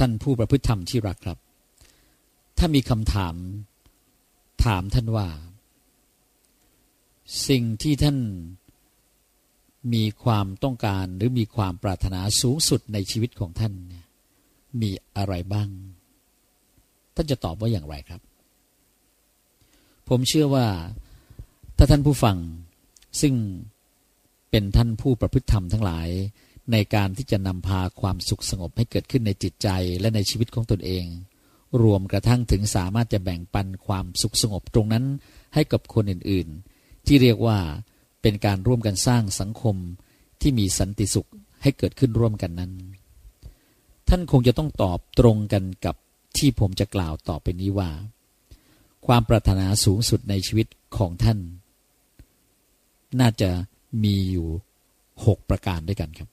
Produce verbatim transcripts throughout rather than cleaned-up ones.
ท่านผู้ประพฤติธรรมที่รักครับถ้ามีคำถามถามท่านว่าสิ่งที่ท่านมีความต้องการหรือมีความปรารถนาสูงสุดในชีวิตของท่านมีอะไรบ้างท่านจะตอบว่าอย่างไรครับผมเชื่อว่าถ้าท่านผู้ฟังซึ่งเป็นท่านผู้ประพฤติธรรมทั้งหลายในการที่จะนำพาความสุขสงบให้เกิดขึ้นในจิตใจและในชีวิตของตนเองรวมกระทั่งถึงสามารถจะแบ่งปันความสุขสงบตรงนั้นให้กับคนอื่นๆที่เรียกว่าเป็นการร่วมกันสร้างสังคมที่มีสันติสุขให้เกิดขึ้นร่วมกันนั้นท่านคงจะต้องตอบตรงกันกับที่ผมจะกล่าวต่อไปนี้ว่าความปรารถนาสูงสุดในชีวิตของท่านน่าจะมีอยู่หกประการด้วยกันครับ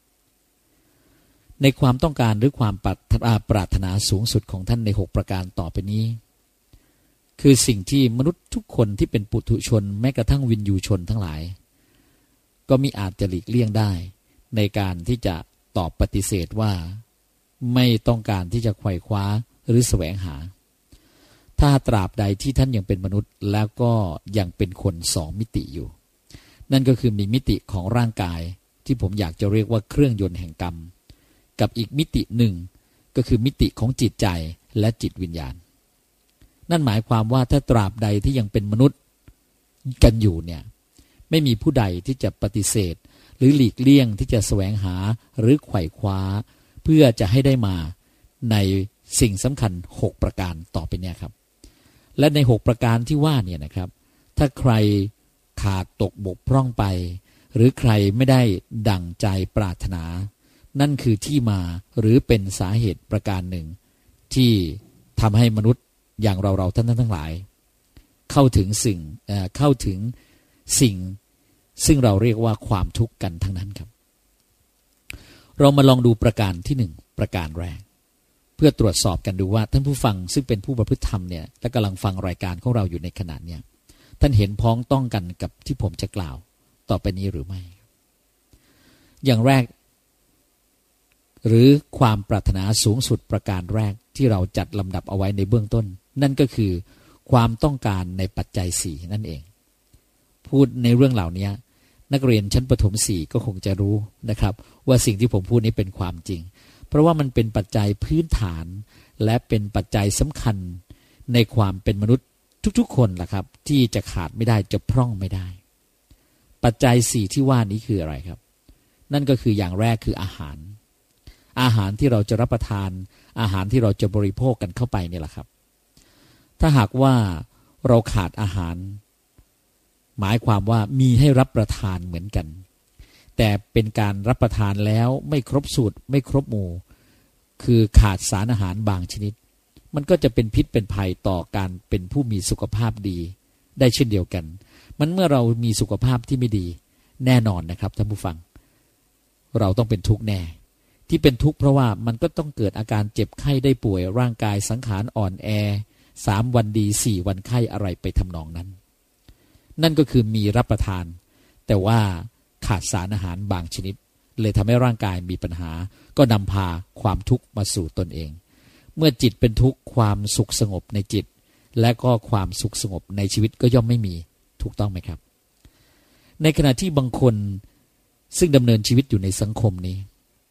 ในความต้องการหรือความปรารถนาสูงสุดของท่านในหกประการต่อไปนี้คือสิ่งที่มนุษย์ทุกคนที่เป็นปุถุชนแม้กระทั่งวินยูชนทั้งหลายก็มิอาจจะหลีกเลี่ยงได้ในการที่จะตอบปฏิเสธว่าไม่ต้องการที่จะไขว่คว้าหรือแสวงหาถ้าตราบใดที่ท่านยังเป็นมนุษย์แล้วก็ยังเป็นคนสองมิติอยู่นั่นก็คือมีมิติของร่างกายที่ผมอยากจะเรียกว่าเครื่องยนต์แห่งกรรมกับอีกมิติหนึ่งก็คือมิติของจิตใจและจิตวิญญาณนั่นหมายความว่าถ้าตราบใดที่ยังเป็นมนุษย์กันอยู่เนี่ยไม่มีผู้ใดที่จะปฏิเสธหรือหลีกเลี่ยงที่จะแสวงหาหรือไขว่คว้าเพื่อจะให้ได้มาในสิ่งสำคัญหกประการต่อไปเนี่ยครับและในหกประการที่ว่าเนี่ยนะครับถ้าใครขาดตกบกพร่องไปหรือใครไม่ได้ดั่งใจปรารถนานั่นคือที่มาหรือเป็นสาเหตุประการหนึ่งที่ทำให้มนุษย์อย่างเราเราท่านทั้งหลายเข้าถึงสิ่งเอ่อเข้าถึงสิ่งซึ่งเราเรียกว่าความทุกข์กันทั้งนั้นครับเรามาลองดูประการที่หนึ่งประการแรกเพื่อตรวจสอบกันดูว่าท่านผู้ฟังซึ่งเป็นผู้ประพฤติธรรมเนี่ยและกำลังฟังรายการของเราอยู่ในขณะเนี้ยท่านเห็นพ้องต้องกันกับที่ผมจะกล่าวต่อไปนี้หรือไม่อย่างแรกหรือความปรารถนาสูงสุดประการแรกที่เราจัดลำดับเอาไว้ในเบื้องต้นนั่นก็คือความต้องการในปัจจัยสี่นั่นเองพูดในเรื่องเหล่านี้นักเรียนชั้นประถมสี่ก็คงจะรู้นะครับว่าสิ่งที่ผมพูดนี้เป็นความจริงเพราะว่ามันเป็นปัจจัยพื้นฐานและเป็นปัจจัยสำคัญในความเป็นมนุษย์ทุกๆคนล่ะครับที่จะขาดไม่ได้จะพร่องไม่ได้ปัจจัยสี่ที่ว่านี้คืออะไรครับนั่นก็คืออย่างแรกคืออาหารอาหารที่เราจะรับประทานอาหารที่เราจะบริโภคกันเข้าไปเนี่ยแหละครับถ้าหากว่าเราขาดอาหารหมายความว่ามีให้รับประทานเหมือนกันแต่เป็นการรับประทานแล้วไม่ครบสูตรไม่ครบหมู่คือขาดสารอาหารบางชนิดมันก็จะเป็นพิษเป็นภัยต่อการเป็นผู้มีสุขภาพดีได้เช่นเดียวกันมันเมื่อเรามีสุขภาพที่ไม่ดีแน่นอนนะครับท่านผู้ฟังเราต้องเป็นทุกข์แน่ที่เป็นทุกข์เพราะว่ามันก็ต้องเกิดอาการเจ็บไข้ได้ป่วยร่างกายสังขารอ่อนแอสามวันดีสี่วันไข้อะไรไปทำนองนั้นนั่นก็คือมีรับประทานแต่ว่าขาดสารอาหารบางชนิดเลยทำให้ร่างกายมีปัญหาก็นำพาความทุกข์มาสู่ตนเองเมื่อจิตเป็นทุกข์ความสุขสงบในจิตและก็ความสุขสงบในชีวิตก็ย่อมไม่มีถูกต้องไหมครับในขณะที่บางคนซึ่งดำเนินชีวิตอยู่ในสังคมนี้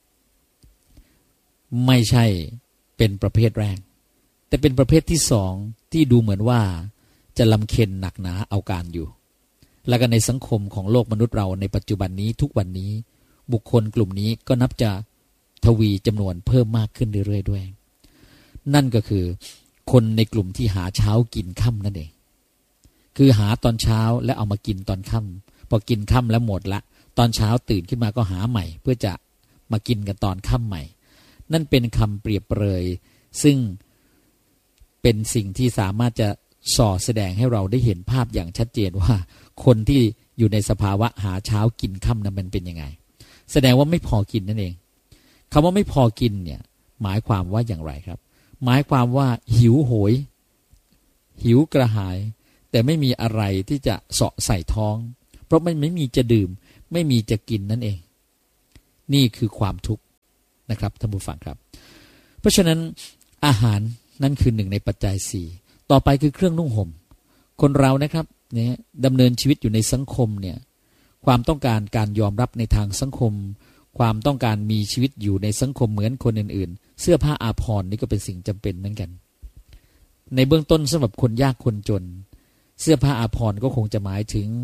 ไม่ใช่เป็นประเภทแรกแต่เป็นประเภทที่สองที่ดูเหมือนว่าจะลำเค็ญหนักหนาเอาการอยู่และก็ในสังคมของโลกมนุษย์เราในปัจจุบันนี้ทุกวันนี้บุคคลกลุ่มนี้ก็นับจะทวีจำนวนเพิ่มมากขึ้นเรื่อยๆด้วยนั่นก็คือคนในกลุ่มที่หาเช้ากินค่ำนั่นเองคือหาตอนเช้าแล้วเอามากินตอนค่ำพอกินค่ำแล้วหมดละตอนเช้าตื่นขึ้นมาก็หาใหม่เพื่อจะมากินกันตอนค่ำใหม่นั่นเป็นคำเปรียบเปรยซึ่งเป็นสิ่งที่สามารถจะส่อแสดงให้เราได้เห็นภาพอย่างชัดเจนว่าคนที่อยู่ในสภาวะหาเช้ากินค่ำนั้นมันเป็นยังไงแสดงว่าไม่พอกินนั่นเองคำว่าไม่พอกินเนี่ยหมายความว่าอย่างไรครับหมายความว่าหิวโหยหิวกระหายแต่ไม่มีอะไรที่จะเสาะใส่ท้องเพราะมันไม่มีจะดื่มไม่มีจะกินนั่นเองนี่คือความทุกข์นะครับท่านผู้ฟังครับเพราะฉะนั้นอาหารนั่นคือหนึ่งในปัจจัยสี่ต่อไปคือเครื่องนุ่งห่มคนเรานะครับเนี่ยดำเนินชีวิตอยู่ในสังคมเนี่ยความต้องการการยอมรับในทางสังคมความต้องการมีชีวิตอยู่ในสังคมเหมือนคนอื่นๆเสื้อผ้าอาภรณ์นี่ก็เป็นสิ่งจำเป็นเหมือนกันในเบื้องต้นสำหรับคนยากคนจนเสื้อผ้าอาภรณ์ก็คงจะหมายถึง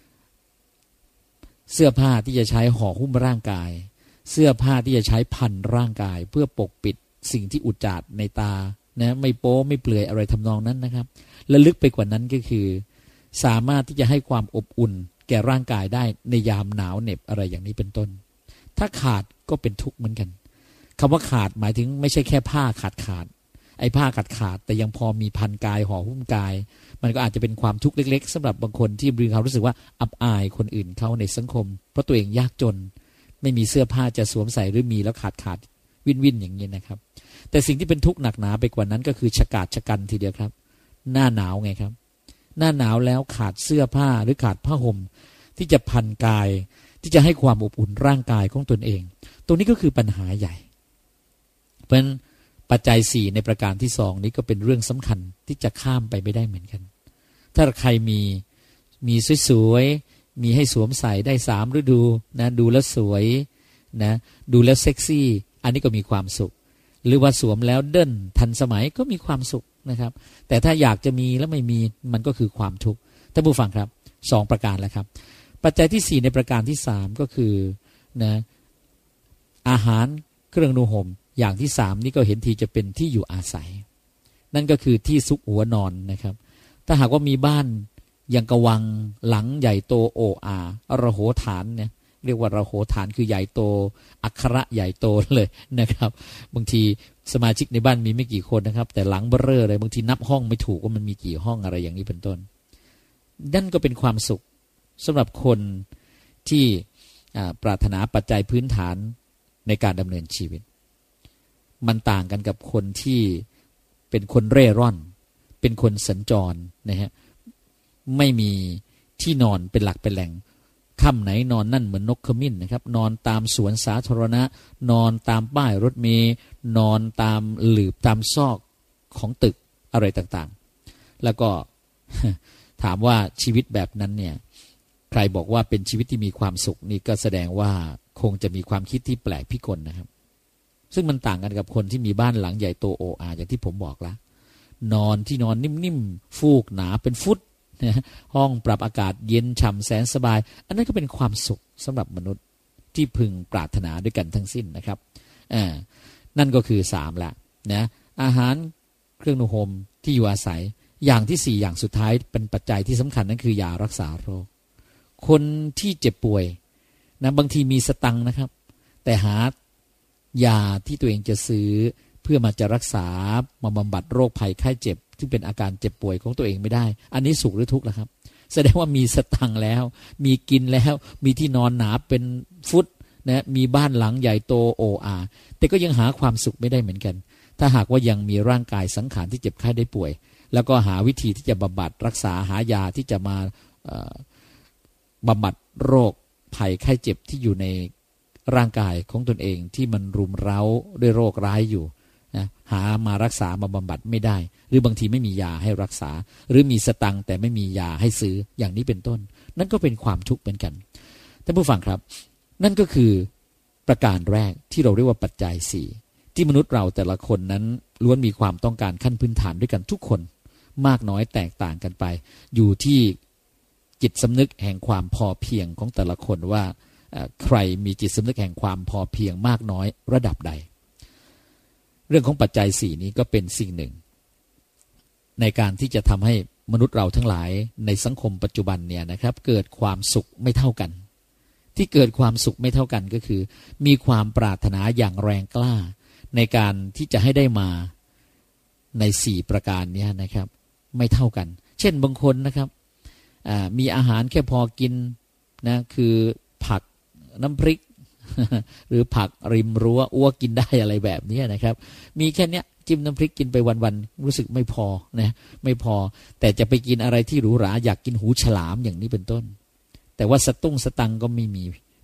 เสื้อผ้าที่จะใช้ห่อหุ้มร่างกายเสื้อผ้าที่จะใช้พันร่างกายเพื่อปกปิดสิ่งที่อุจจาดในตานะไม่โป๊ไม่เปลือยอะไรทำนองนั้นนะครับและลึกไปกว่านั้นก็คือสามารถที่จะให้ความอบอุ่นแก่ร่างกายได้ในยามหนาวเหน็บอะไรอย่างนี้เป็นต้นถ้าขาดก็เป็นทุกข์เหมือนกันคำว่าขาดหมายถึงไม่ใช่แค่ผ้าขาดขาดไอ้ผ้าขาดขาดแต่ยังพอมีพันกายห่อหุ้มกายมันก็อาจจะเป็นความทุกข์เล็กๆสำหรับบางคนที่มีความรู้สึกว่าอับอายคนอื่นเขาในสังคมเพราะตัวเองยากจนไม่มีเสื้อผ้าจะสวมใส่หรือมีแล้วขาดขาดวินวินอย่างนี้นะครับแต่สิ่งที่เป็นทุกข์หนักหนาไปกว่านั้นก็คือฉกาจฉกันทีเดียวครับหน้าหนาวไงครับหน้าหนาวแล้วขาดเสื้อผ้าหรือขาดผ้าห่มที่จะพันกายที่จะให้ความอบอุ่นร่างกายของตนเองตรงนี้ก็คือปัญหาใหญ่เพราะฉะนั้นปัจจัยสี่ในประการที่สองนี้ก็เป็นเรื่องสำคัญที่จะข้ามไปไม่ได้เหมือนกันถ้าใครมีมีสวยๆมีให้สวมใส่ได้สามฤดูนะดูแล้วสวยนะดูแล้วเซ็กซี่อันนี้ก็มีความสุขหรือว่าสวมแล้วเด่นทันสมัยก็มีความสุขนะครับแต่ถ้าอยากจะมีแล้วไม่มีมันก็คือความทุกข์ท่านผู้ฟังครับสองประการแล้วครับปัจจัยที่สี่ในประการที่สามก็คือนะอาหารเครื่องนุ่งห่มอย่างที่สามนี่ก็เห็นทีจะเป็นที่อยู่อาศัยนั่นก็คือที่ซุกหัวนอนนะครับถ้าหากว่ามีบ้านยังกะวังหลังใหญ่โตโออาระโหฐานเนี่ยเรียกว่าระโหฐานคือใหญ่โตอัคระใหญ่โตเลยนะครับบางทีสมาชิกในบ้านมีไม่กี่คนนะครับแต่หลังเบ้อเร่อเลยบางทีนับห้องไม่ถูกว่ามันมีกี่ห้องอะไรอย่างนี้เป็นต้นนั่นก็เป็นความสุขสำหรับคนที่ปรารถนาปัจจัยพื้นฐานในการดำเนินชีวิตมันต่างกันกับคนที่เป็นคนเร่ร่อนเป็นคนสัญจรนะฮะไม่มีที่นอนเป็นหลักเป็นแหล่งค่ำไหนนอนนั่นเหมือนนกขมิ้นนะครับนอนตามสวนสาธารณะนอนตามป้ายรถเมล์นอนตามหลืบตามซอกของตึกอะไรต่างๆแล้วก็ ถามว่าชีวิตแบบนั้นเนี่ยใครบอกว่าเป็นชีวิตที่มีความสุขนี่ก็แสดงว่าคงจะมีความคิดที่แปลกพิกลนะครับซึ่งมันต่างกันกับคนที่มีบ้านหลังใหญ่โตโออาอย่างที่ผมบอกแล้วนอนที่นอนนิ่มๆฟูกหนาเป็นฟุตนะห้องปรับอากาศเย็นฉ่ำแสนสบายอันนั้นก็เป็นความสุขสำหรับมนุษย์ที่พึงปรารถนาด้วยกันทั้งสิ้นนะครับอ่านั่นก็คือสามละนะอาหารเครื่องนุ่งห่มที่อยู่อาศัยอย่างที่สี่อย่างสุดท้ายเป็นปัจจัยที่สำคัญนั่นคือยารักษาโรคคนที่เจ็บป่วยนะบางทีมีสตังค์นะครับแต่หายาที่ตัวเองจะซื้อเพื่อมาจะรักษามาบำบัดโรคภัยไข้เจ็บที่เป็นอาการเจ็บป่วยของตัวเองไม่ได้อันนี้สุขหรือทุกข์ล่ะครับแสดงว่ามีสตังค์แล้วมีกินแล้วมีที่นอนหนาเป็นฟุตนะมีบ้านหลังใหญ่โตโออาแต่ก็ยังหาความสุขไม่ได้เหมือนกันถ้าหากว่ายังมีร่างกายสังขารที่เจ็บไข้ได้ป่วยแล้วก็หาวิธีที่จะบำบัดรักษาหายาที่จะมาบำบัดโรคภัยไข้เจ็บที่อยู่ในร่างกายของตนเองที่มันรุมเร้าด้วยโรคร้ายอยู่นะหามารักษามาบำบัดไม่ได้หรือบางทีไม่มียาให้รักษาหรือมีสตังค์แต่ไม่มียาให้ซื้ออย่างนี้เป็นต้นนั่นก็เป็นความทุกข์เหมือนกันท่านผู้ฟังครับนั่นก็คือประการแรกที่เราเรียกว่าปัจจัยสี่ที่มนุษย์เราแต่ละคนนั้นล้วนมีความต้องการขั้นพื้นฐานด้วยกันทุกคนมากน้อยแตกต่างกันไปอยู่ที่จิตสำนึกแห่งความพอเพียงของแต่ละคนว่าใครมีจิตสำนึกแห่งความพอเพียงมากน้อยระดับใดเรื่องของปัจจัยสี่นี้ก็เป็นสิ่งหนึ่งในการที่จะทำให้มนุษย์เราทั้งหลายในสังคมปัจจุบันเนี่ยนะครับเกิดความสุขไม่เท่ากันที่เกิดความสุขไม่เท่ากันก็คือมีความปรารถนาอย่างแรงกล้าในการที่จะให้ได้มาในสี่ประการนี้นะครับไม่เท่ากันเช่นบางคนนะครับมีอาหารแค่พอกินนะคือผักน้ำพริก หรือผักริมรั้วอ้วกกินได้อะไรแบบนี้นะครับมีแค่เนี้ยจิ้มน้ำพริกกินไปวันๆรู้สึกไม่พอนะไม่พอแต่จะไปกินอะไรที่หรูหราอยากกินหูฉลามอย่างนี้เป็นต้นแต่ว่าสตุ้งสตังก็ไม่มี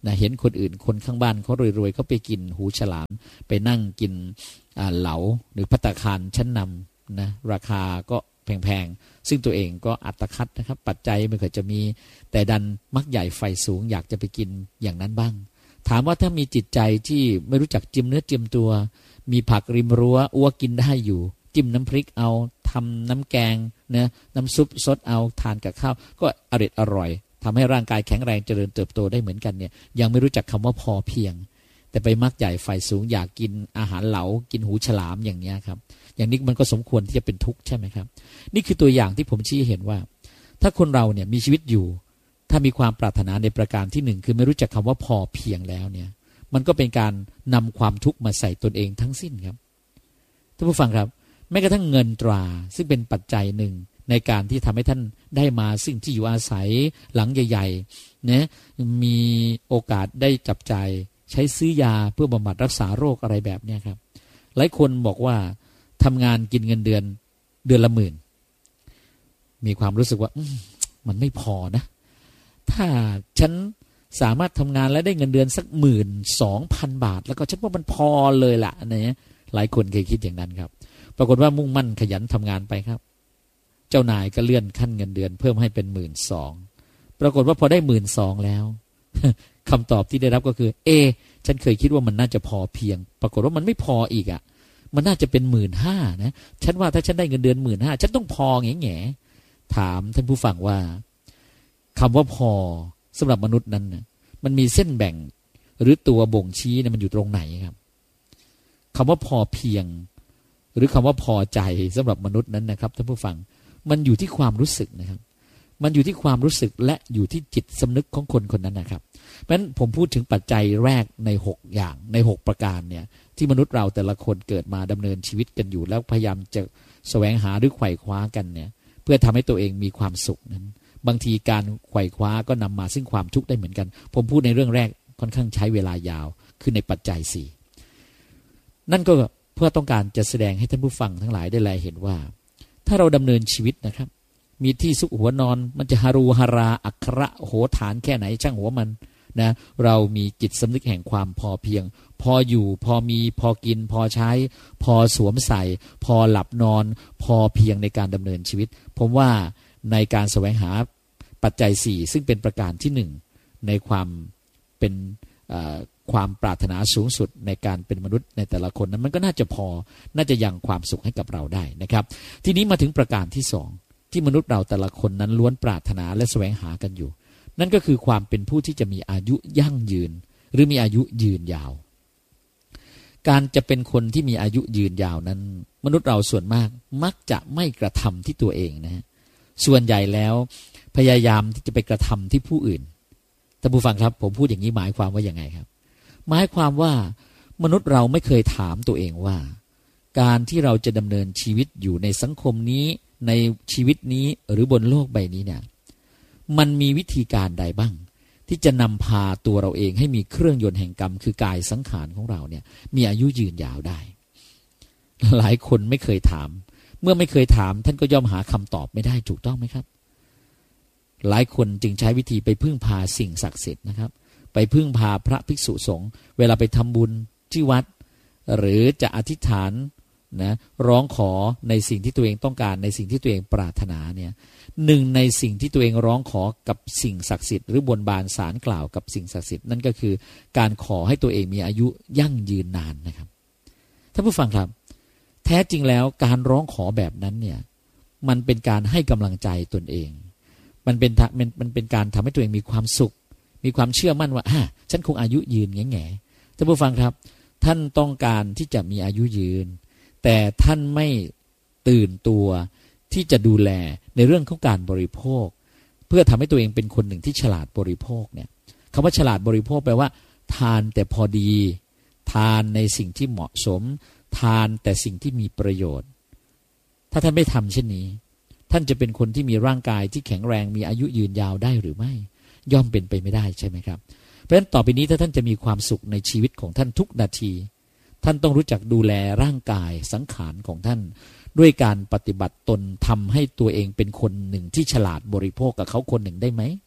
นะเห็นคนอื่นคนข้างบ้านเขารวยๆเขาไปกินหูฉลามไปนั่งกินเหลาหรือภัตตาคารชั้นนำนะราคาก็แพงๆซึ่งตัวเองก็อัตคัดนะครับปัจจัยไม่เคยจะมีแต่ดันมักใหญ่ไฟสูงอยากจะไปกินอย่างนั้นบ้างถามว่าถ้ามีจิตใจที่ไม่รู้จักจิ้มเนื้อจิ้มตัวมีผักริมรั้วอ้วกินได้อยู่จิ้มน้ำพริกเอาทำน้ำแกงเนะน้ำซุปซดเอาทานกับข้าวก็อร่อยอร่อยทำให้ร่างกายแข็งแรงเจริญเติบโตได้เหมือนกันเนี่ยยังไม่รู้จักคำว่าพอเพียงแต่ไปมักใหญ่ไฟสูงอยากกินอาหารเหลากินหูฉลามอย่างนี้ครับอย่างนี้มันก็สมควรที่จะเป็นทุกข์ใช่ไหมครับนี่คือตัวอย่างที่ผมชี้เห็นว่าถ้าคนเราเนี่ยมีชีวิตอยู่ถ้ามีความปรารถนาในประการที่หนึ่งคือไม่รู้จักคำว่าพอเพียงแล้วเนี่ยมันก็เป็นการนำความทุกข์มาใส่ตนเองทั้งสิ้นครับท่านผู้ฟังครับแม้กระทั่งเงินตราซึ่งเป็นปัจจัยหนึ่งในการที่ทำให้ท่านได้มาซึ่งที่อยู่อาศัยหลังใหญ่ๆนะมีโอกาสได้จับจ่ายใช้ซื้อยาเพื่อบำบัดรักษาโรคอะไรแบบนี้ครับหลายคนบอกว่าทำงานกินเงินเดือนเดือนละหมื่นมีความรู้สึกว่ามันไม่พอนะถ้าฉันสามารถทำงานแล้วได้เงินเดือนสักหมื่นสองพันบาทแล้วก็ฉันว่ามันพอเลยล่ะเนี่ยหลายคนเคยคิดอย่างนั้นครับปรากฏว่ามุ่งมั่นขยันทำงานไปครับเจ้านายก็เลื่อนขั้นเงินเดือนเพิ่มให้เป็นหมื่นสองปรากฏว่าพอได้หมื่นสองแล้วคำตอบที่ได้รับก็คือเอฉันเคยคิดว่ามันน่าจะพอเพียงปรากฏว่ามันไม่พออีกอ่ะมันน่าจะเป็นหมื่นห้านะฉันว่าถ้าฉันได้เงินเดือนหมื่นห้าฉันต้องพอแง่แง่ถามท่านผู้ฟังว่าคำว่าพอสำหรับมนุษย์นั้นนะมันมีเส้นแบ่งหรือตัวบ่งชี้เนี่ยมันอยู่ตรงไหนครับคำว่าพอเพียงหรือคำว่าพอใจสำหรับมนุษย์นั้นนะครับท่านผู้ฟังมันอยู่ที่ความรู้สึกนะครับมันอยู่ที่ความรู้สึกและอยู่ที่จิตสำนึกของคนคนนั้นนะครับเพราะฉะนั้นผมพูดถึงปัจจัยแรกในหกอย่างในหกประการเนี่ยที่มนุษย์เราแต่ละคนเกิดมาดำเนินชีวิตกันอยู่แล้วพยายามจะแสวงหาหรือไขว่คว้ากันเนี่ยเพื่อทำให้ตัวเองมีความสุขนั้นบางทีการไขว่คว้าก็นำมาซึ่งความทุกข์ได้เหมือนกันผมพูดในเรื่องแรกค่อนข้างใช้เวลายาวคือในปัจจัยสี่นั่นก็เพื่อต้องการจะแสดงให้ท่านผู้ฟังทั้งหลายได้แลเห็นว่าถ้าเราดำเนินชีวิตนะครับมีที่ซุกหัวนอนมันจะฮารูฮาราอักขระโหฐานแค่ไหนช่างหัวมันนะเรามีจิตสำนึกแห่งความพอเพียงพออยู่พอมีพอกินพอใช้พอสวมใส่พอหลับนอนพอเพียงในการดำเนินชีวิตผมว่าในการแสวงหาปัจจัยสี่ซึ่งเป็นประการที่หนึ่งในความเป็นความปรารถนาสูงสุดในการเป็นมนุษย์ในแต่ละคนนั้นมันก็น่าจะพอน่าจะยังความสุขให้กับเราได้นะครับทีนี้มาถึงประการที่สองที่มนุษย์เราแต่ละคนนั้นล้วนปรารถนาและแสวงหากันอยู่นั่นก็คือความเป็นผู้ที่จะมีอายุยั่งยืนหรือมีอายุยืนยาวการจะเป็นคนที่มีอายุยืนยาวนั้นมนุษย์เราส่วนมากมักจะไม่กระทำที่ตัวเองนะฮะส่วนใหญ่แล้วพยายามที่จะไปกระทำที่ผู้อื่นท่านผู้ฟังครับผมพูดอย่างนี้หมายความว่าอย่างไงครับหมายความว่ามนุษย์เราไม่เคยถามตัวเองว่าการที่เราจะดำเนินชีวิตอยู่ในสังคมนี้ในชีวิตนี้หรือบนโลกใบนี้เนี่ยมันมีวิธีการใดบ้างที่จะนำพาตัวเราเองให้มีเครื่องยนต์แห่งกรรมคือกายสังขารของเราเนี่ยมีอายุยืนยาวได้หลายคนไม่เคยถามเมื่อไม่เคยถามท่านก็ย่อมหาคำตอบไม่ได้ถูกต้องไหมครับหลายคนจึงใช้วิธีไปพึ่งพาสิ่งศักดิ์สิทธิ์นะครับไปพึ่งพาพระภิกษุสงฆ์เวลาไปทำบุญที่วัดหรือจะอธิษฐานนะร้องขอในสิ่งที่ตัวเองต้องการในสิ่งที่ตัวเองปรารถนาเนี่ยหนึ่งในสิ่งที่ตัวเองร้องขอกับสิ่งศักดิ์สิทธิ์หรือบนบานสารกล่าวกับสิ่งศักดิ์สิทธิ์นั่นก็คือการขอให้ตัวเองมีอายุยั่งยืนนานนะครับท่านผู้ฟังครับแท้จริงแล้วการร้องขอแบบนั้นเนี่ยมันเป็นการให้กำลังใจตนเองมันเป็นมันมันเป็นการทำให้ตัวเองมีความสุขมีความเชื่อมั่นว่าอ่ะฉันคงอายุยืนแง่แง่ท่านผู้ฟังครับท่านต้องการที่จะมีอายุยืนแต่ท่านไม่ตื่นตัวที่จะดูแลในเรื่องของการบริโภคเพื่อทำให้ตัวเองเป็นคนหนึ่งที่ฉลาดบริโภคเนี่ยคำว่าฉลาดบริโภคแปลว่าทานแต่พอดีทานในสิ่งที่เหมาะสมทานแต่สิ่งที่มีประโยชน์ถ้าท่านไม่ทำเช่นนี้ท่านจะเป็นคนที่มีร่างกายที่แข็งแรงมีอายุยืนยาวได้หรือไม่ย่อมเป็นไปไม่ได้ใช่ไหมครับเพราะฉะนั้นต่อไปนี้ถ้าท่านจะมีความสุขในชีวิตของท่านทุกนาทีท่านต้องรู้จักดูแลร่างกายสังขารของท่านด้วยการปฏิบัติตนทำให้ตัวเองเป็นคนหนึ่งที่ฉลาดบริโภคกับเขาคนหนึ่งได้ไหม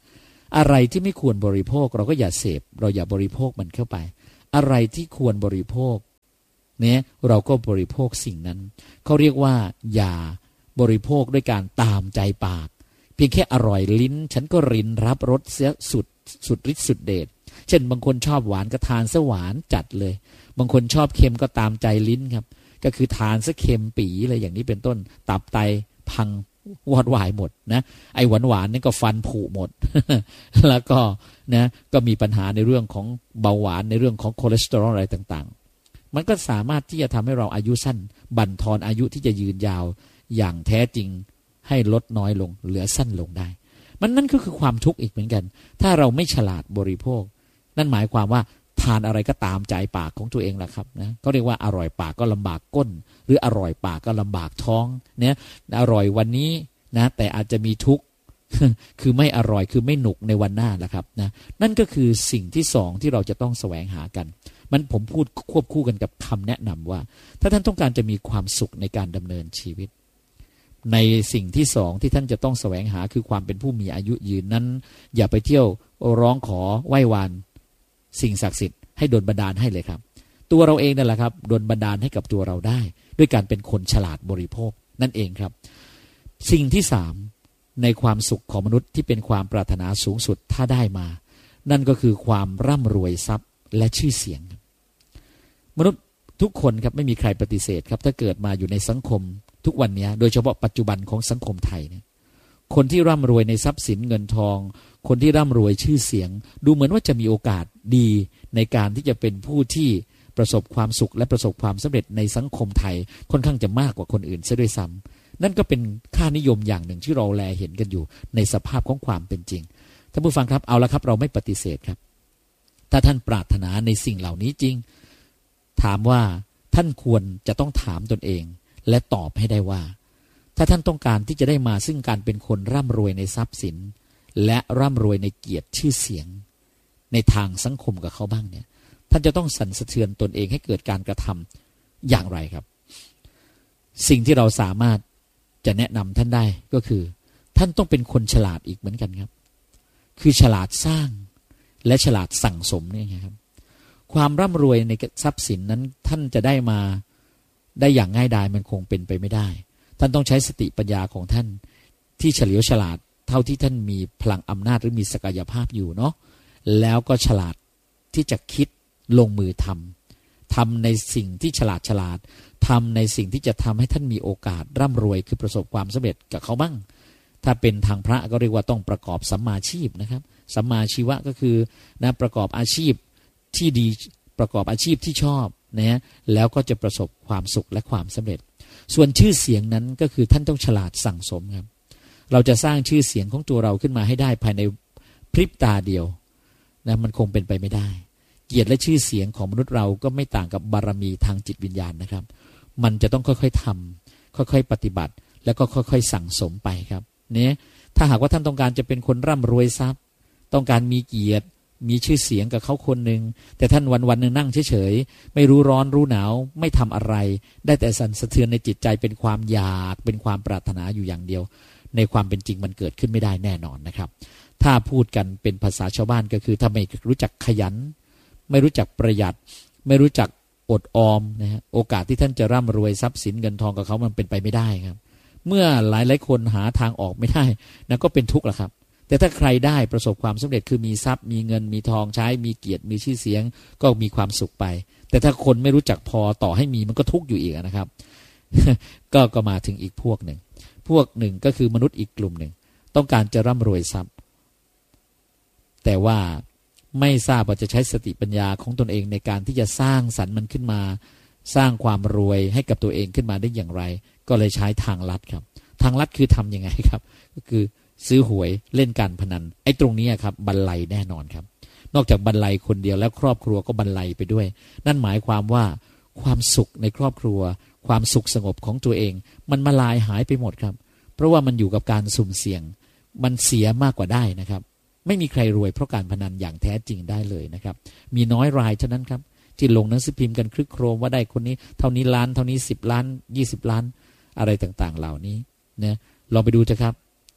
อะไรที่ไม่ควรบริโภคเราก็อย่าเสพเราอย่าบริโภคมันเข้าไปอะไรที่ควรบริโภคเนี่ยเราก็บริโภคสิ่งนั้นเขาเรียกว่าอย่าบริโภคด้วยการตามใจปากเพียงแค่อร่อยลิ้นฉันก็รินรับรสเสียสุดสุดฤทธิ์สุดเดชเช่นบางคนชอบหวานก็ทานซะหวานจัดเลยบางคนชอบเค็มก็ตามใจลิ้นครับก็คือทานซะเค็มปีเลยอย่างนี้เป็นต้นตับไตพังวอดวายหมดนะไอ้หวานหวานนี่ก็ฟันผุหมด แล้วก็นะก็มีปัญหาในเรื่องของเบาหวานในเรื่องของคอเลสเตอรอลอะไรต่างๆมันก็สามารถที่จะทำให้เราอายุสั้นบั่นทอนอายุที่จะยืนยาวอย่างแท้จริงให้ลดน้อยลงเหลือสั้นลงได้มันนั่นก็คือความทุกข์อีกเหมือนกันถ้าเราไม่ฉลาดบริโภคนั่นหมายความว่าทานอะไรก็ตามใจปากของตัวเองแหละครับนะเขาเรียกว่าอร่อยปากก็ลำบากก้นหรืออร่อยปากก็ลำบากท้องเนี่ยอร่อยวันนี้นะแต่อาจจะมีทุกข์ คือไม่อร่อยคือไม่หนุกในวันหน้าแหละครับนะนั่นก็คือสิ่งที่สองที่เราจะต้องแสวงหากันมันผมพูดควบคู่กันกับคำแนะนำว่าถ้าท่านต้องการจะมีความสุขในการดำเนินชีวิตในสิ่งที่สองที่ท่านจะต้องแสวงหาคือความเป็นผู้มีอายุยืนนั้นอย่าไปเที่ยวร้องขอไหว้วานสิ่งศักดิ์สิทธิ์ให้ดลบันดาลให้เลยครับตัวเราเองนั่นแหละครับดลบันดาลให้กับตัวเราได้ด้วยการเป็นคนฉลาดบริโภคนั่นเองครับสิ่งที่สามในความสุขของมนุษย์ที่เป็นความปรารถนาสูงสุดถ้าได้มานั่นก็คือความร่ำรวยทรัพย์และชื่อเสียงมนุษย์ทุกคนครับไม่มีใครปฏิเสธครับถ้าเกิดมาอยู่ในสังคมทุกวันนี้โดยเฉพาะปัจจุบันของสังคมไทยเนี่ยคนที่ร่ำรวยในทรัพย์สินเงินทองคนที่ร่ำรวยชื่อเสียงดูเหมือนว่าจะมีโอกาสดีในการที่จะเป็นผู้ที่ประสบความสุขและประสบความสำเร็จในสังคมไทยค่อนข้างจะมากกว่าคนอื่นซะด้วยซ้ำนั่นก็เป็นค่านิยมอย่างหนึ่งที่เราแลเห็นกันอยู่ในสภาพของความเป็นจริงท่านผู้ฟังครับเอาละครับเราไม่ปฏิเสธครับถ้าท่านปรารถนาในสิ่งเหล่านี้จริงถามว่าท่านควรจะต้องถามตนเองและตอบให้ได้ว่าถ้าท่านต้องการที่จะได้มาซึ่งการเป็นคนร่ำรวยในทรัพย์สินและร่ำรวยในเกียรติชื่อเสียงในทางสังคมกับเขาบ้างเนี่ยท่านจะต้องสั่นสะเทือนตนเองให้เกิดการกระทำอย่างไรครับสิ่งที่เราสามารถจะแนะนำท่านได้ก็คือท่านต้องเป็นคนฉลาดอีกเหมือนกันครับคือฉลาดสร้างและฉลาดสั่งสมนี่ครับความร่ำรวยในทรัพย์สินนั้นท่านจะได้มาได้อย่างง่ายดายมันคงเป็นไปไม่ได้ท่านต้องใช้สติปัญญาของท่านที่เฉลียวฉลาดเท่าที่ท่านมีพลังอำนาจหรือมีศักยภาพอยู่เนาะแล้วก็ฉลาดที่จะคิดลงมือทำทำในสิ่งที่ฉลาดฉลาดทำในสิ่งที่จะทำให้ท่านมีโอกาสร่ำรวยคือประสบความสำเร็จกับเขาบ้างถ้าเป็นทางพระก็เรียกว่าต้องประกอบสัมมาชีพนะครับสัมมาชีวะก็คือนะประกอบอาชีพที่ดีประกอบอาชีพที่ชอบนะแล้วก็จะประสบความสุขและความสำเร็จส่วนชื่อเสียงนั้นก็คือท่านต้องฉลาดสั่งสมครับเราจะสร้างชื่อเสียงของตัวเราขึ้นมาให้ได้ภายในพริบตาเดียวนะมันคงเป็นไปไม่ได้เกียรติและชื่อเสียงของมนุษย์เราก็ไม่ต่างกับบารมีทางจิตวิญญาณนะครับมันจะต้องค่อยๆทำค่อยๆปฏิบัติแล้วก็ค่อยๆสั่งสมไปครับเนี่ยถ้าหากว่าท่านต้องการจะเป็นคนร่ำรวยทรัพย์ต้องการมีเกียรติมีชื่อเสียงกับเขาคนหนึ่งแต่ท่านวันวันหนึ่งนั่งเฉยๆไม่รู้ร้อนรู้หนาวไม่ทำอะไรได้แต่สั่นสะเทือนในจิตใจเป็นความอยากเป็นความปรารถนาอยู่อย่างเดียวในความเป็นจริงมันเกิดขึ้นไม่ได้แน่นอนนะครับถ้าพูดกันเป็นภาษาชาวบ้านก็คือถ้าไม่รู้จักขยันไม่รู้จักประหยัดไม่รู้จักอดออมนะฮะโอกาสที่ท่านจะร่ำรวยทรัพย์สินเงินทองกับเขามันเป็นไปไม่ได้ครับเมื่อหลายหลายคนหาทางออกไม่ได้นั่นก็เป็นทุกข์แหละครับแต่ถ้าใครได้ประสบความสำเร็จคือมีทรัพย์มีเงินมีทองใช้มีเกียรติมีชื่อเสียงก็มีความสุขไปแต่ถ้าคนไม่รู้จักพอต่อให้มีมันก็ทุกข์อยู่อีกนะครับ ก็ก็มาถึงอีกพวกหนึ่งพวกหนึ่งก็คือมนุษย์อีกกลุ่มหนึ่งต้องการจะร่ำรวยทรัพย์แต่ว่าไม่ทราบว่าจะใช้สติปัญญาของตนเองในการที่จะสร้างสรรค์มันขึ้นมาสร้างความรวยให้กับตัวเองขึ้นมาได้อย่างไรก็เลยใช้ทางลัดครับทางลัดคือทำยังไงครับก็คือซื้อหวยเล่นการพนันไอ้ตรงนี้ครับบรรลัยแน่นอนครับนอกจากบรรลัยคนเดียวแล้วครอบครัวก็บรรลัยไปด้วยนั่นหมายความว่าความสุขในครอบครัวความสุขสงบของตัวเองมันมาลายหายไปหมดครับเพราะว่ามันอยู่กับการสุ่มเสี่ยงมันเสียมากกว่าได้นะครับไม่มีใครรวยเพราะการพนันอย่างแท้จริงได้เลยนะครับมีน้อยรายเท่านั้นครับที่ลงหนังสือพิมพ์กันคลึกโครมว่าได้คนนี้เท่านี้ล้านเท่านี้สิบล้านยี่สิบล้านอะไรต่างๆเหล่านี้นะลองไปดูเถอะครับ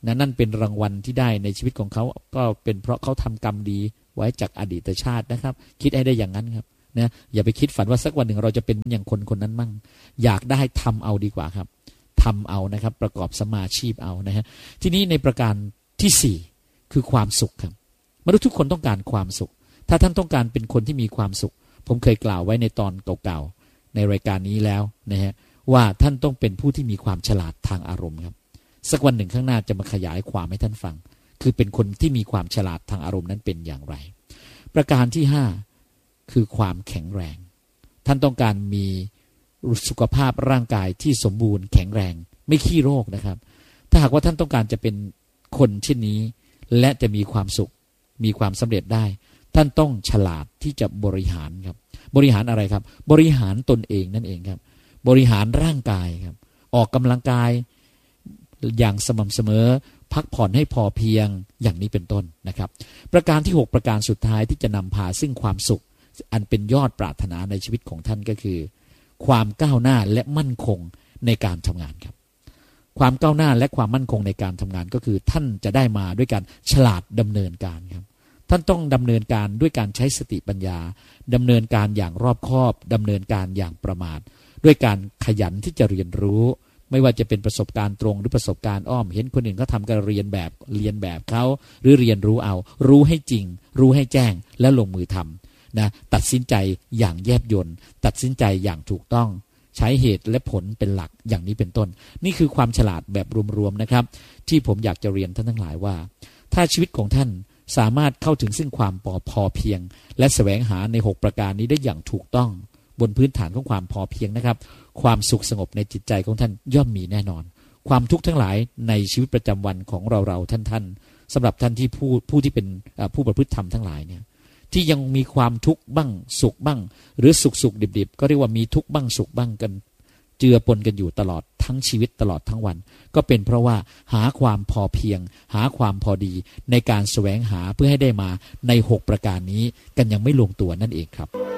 นะนั่นเป็นรางวัลที่ได้ในชีวิตของเขาก็เป็นเพราะเขาทำกรรมดีไว้จากอดีตชาตินะครับคิดให้ได้อย่างนั้นครับนะอย่าไปคิดฝันว่าสักวันหนึ่งเราจะเป็นอย่างคนคนนั้นมั่งอยากได้ทำเอาดีกว่าครับทำเอานะครับประกอบสมาชีพเอานะฮะทีนี้ในประการที่สี่คือความสุขครับมนุษย์ทุกคนต้องการความสุขถ้าท่านต้องการเป็นคนที่มีความสุขผมเคยกล่าวไว้ในตอนเก่าๆในรายการนี้แล้วนะฮะว่าท่านต้องเป็นผู้ที่มีความฉลาดทางอารมณ์ครับสักวันหนึ่งข้างหน้าจะมาขยายความให้ท่านฟังคือเป็นคนที่มีความฉลาดทางอารมณ์นั้นเป็นอย่างไรประการที่ห้าคือความแข็งแรงท่านต้องการมีสุขภาพร่างกายที่สมบูรณ์แข็งแรงไม่ขี้โรคนะครับถ้าหากว่าท่านต้องการจะเป็นคนเช่นนี้และจะมีความสุขมีความสำเร็จได้ท่านต้องฉลาดที่จะบริหารครับบริหารอะไรครับบริหารตนเองนั่นเองครับบริหารร่างกายครับออกกำลังกายอย่างสม่ำเสมอพักผ่อนให้พอเพียงอย่างนี้เป็นต้นนะครับประการที่หกประการสุดท้ายที่จะนำพาซึ่งความสุขอันเป็นยอดปรารถนาในชีวิตของท่านก็คือความก้าวหน้าและมั่นคงในการทำงานครับความก้าวหน้าและความมั่นคงในการทำงานก็คือท่านจะได้มาด้วยการฉลาดดำเนินการครับท่านต้องดำเนินการด้วยการใช้สติปัญญาดำเนินการอย่างรอบคอบดำเนินการอย่างประมาทด้วยการขยันที่จะเรียนรู้ไม่ว่าจะเป็นประสบการณ์ตรงหรือประสบการณ์อ้อมเห็นคนอื่นเขาทำก็เรียนแบบเรียนแบบเขาหรือเรียนรู้เอารู้ให้จริงรู้ให้แจ้งและลงมือทำนะตัดสินใจอย่างแยบยลตัดสินใจอย่างถูกต้องใช้เหตุและผลเป็นหลักอย่างนี้เป็นต้นนี่คือความฉลาดแบบรวมๆนะครับที่ผมอยากจะเรียนท่านทั้งหลายว่าถ้าชีวิตของท่านสามารถเข้าถึงซึ่งความพอเพียงและแสวงหาในหกประการนี้ได้อย่างถูกต้องบนพื้นฐานของความพอเพียงนะครับความสุขสงบในจิตใจของท่านย่อมมีแน่นอนความทุกข์ทั้งหลายในชีวิตประจำวันของเราเราท่านๆสำหรับท่านที่ผู้ผู้ที่เป็นผู้ประพฤติธรรมทั้งหลายเนี่ยที่ยังมีความทุกข์บ้างสุขบ้างหรือสุขสุขดิบๆก็เรียกว่ามีทุกข์บ้างสุขบ้างกันเจือปนกันอยู่ตลอดทั้งชีวิตตลอดทั้งวันก็เป็นเพราะว่าหาความพอเพียงหาความพอดีในการแสวงหาเพื่อให้ได้มาในหกประการนี้กันยังไม่ลงตัวนั่นเองครับ